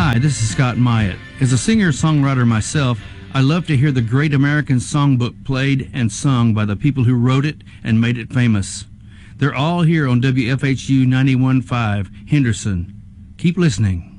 Hi, this is Scott Myatt. As a singer-songwriter myself, I love to hear the great American songbook played and sung by the people who wrote it and made it famous. They're all here on WFHU 91.5, Henderson. Keep listening.